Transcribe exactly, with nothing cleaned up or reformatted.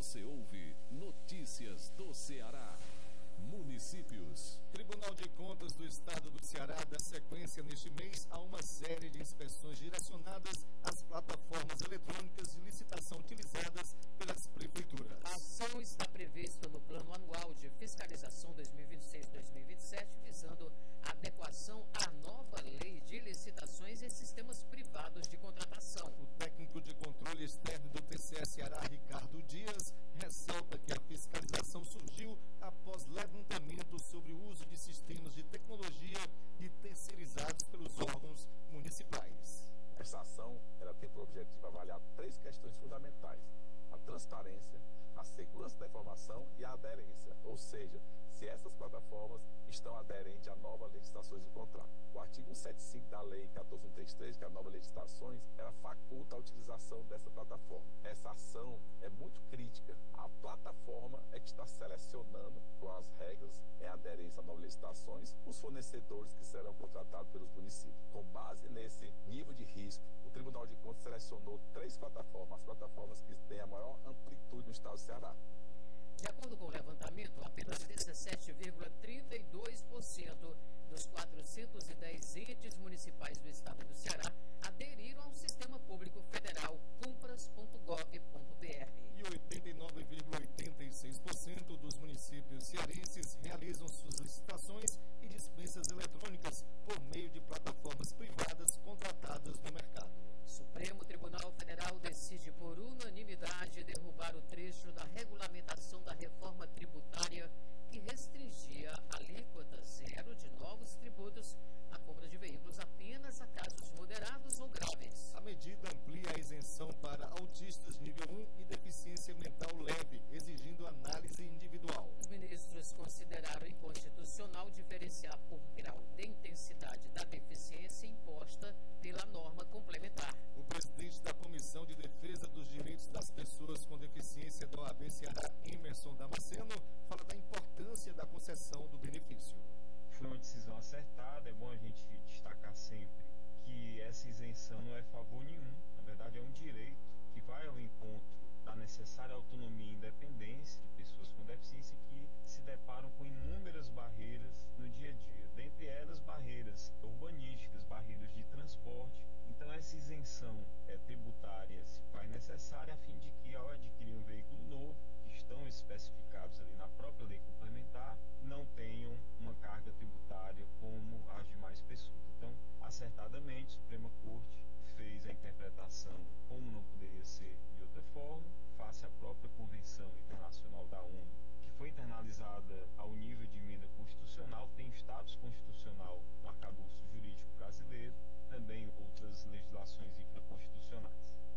Você ouve Notícias do Ceará. Municípios. Tribunal de Contas do Estado do Ceará dá sequência neste mês a uma série de inspeções direcionadas às plataformas eletrônicas de licitação utilizadas pelas prefeituras. A ação está prevista no Plano Anual de Fiscalização dois mil e vinte e seis a dois mil e vinte e sete, visando a adequação à nova lei de licitações e sistemas privados de contratação. O técnico de controle externo do T C E Ceará, Ricardo Dias, ressalta que a fiscalização surgiu após levantamento sobre o uso de sistemas de tecnologia e terceirizados pelos órgãos municipais. Essa ação ela tem por objetivo avaliar três questões fundamentais: a transparência, a segurança da informação e a aderência, ou seja, se essas plataformas estão aderentes à nova legislação de contrato. O artigo cento e setenta e cinco da Lei quatorze mil cento e trinta e três, que é a nova legislação, ela faculta a utilização dessa plataforma. Essa ação é muito crítica. A plataforma é que está selecionando, com as regras em aderência à nova legislação, os fornecedores que serão contratados pelos municípios. Com base nesse nível de risco, o Tribunal de Contas selecionou três plataformas, as plataformas que têm a maior amplitude no estado do Ceará. De acordo com o levantamento, apenas dezessete vírgula trinta e dois por cento dos quatrocentos e dez entes municipais do estado